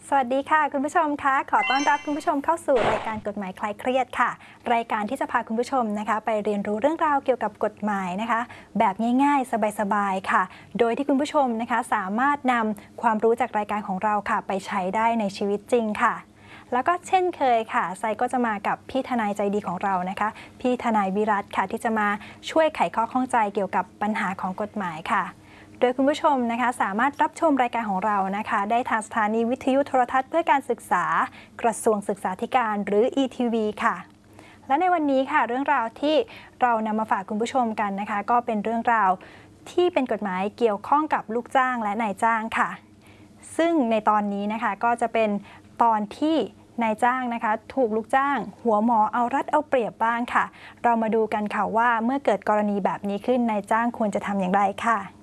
สวัสดีค่ะคุณผู้ชมคะขอต้อนรับคุณผู้ชมเข้าสู่รายการกฎหมายคลายเครียดค่ะรายการที่จะพาคุณผู้ชมนะคะไปเรียนรู้เรื่องราวเกี่ยวกับกฎหมายนะคะแบบง่ายๆสบายๆค่ะโดยที่คุณผู้ชมนะคะสามารถนำความรู้จากรายการของเราค่ะไปใช้ได้ในชีวิตจริงค่ะแล้วก็เช่นเคยค่ะไซก็จะมากับพี่ทนายใจดีของเรานะคะพี่ทนายวิรัตค่ะที่จะมาช่วยไขข้อข้องใจเกี่ยวกับปัญหาของกฎหมายค่ะโดยคุณผู้ชมนะคะสามารถรับชมรายการของเรานะคะได้ทางสถานีวิทยุโทรทัศน์เพื่อการศึกษากระทรวงศึกษาธิการหรือ ETV ค่ะและในวันนี้ค่ะเรื่องราวที่เรานำมาฝากคุณผู้ชมกันนะคะก็เป็นเรื่องราวที่เป็นกฎหมายเกี่ยวข้องกับลูกจ้างและนายจ้างค่ะซึ่งในตอนนี้นะคะก็จะเป็นตอนที่นายจ้างนะคะถูกลูกจ้างหัวหมอเอารัดเอาเปรียบบ้างค่ะเรามาดูกันค่ะว่าเมื่อเกิดกรณีแบบนี้ขึ้นนายจ้างควรจะทำอย่างไรค่ะ